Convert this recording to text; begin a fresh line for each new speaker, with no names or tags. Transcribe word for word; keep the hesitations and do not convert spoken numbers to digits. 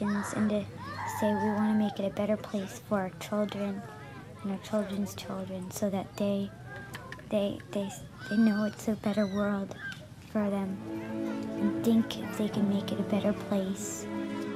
generations and to say we want to make it a better place for our children and our children's children, so that they they they they know it's a better world for them and think if they can make it a better place.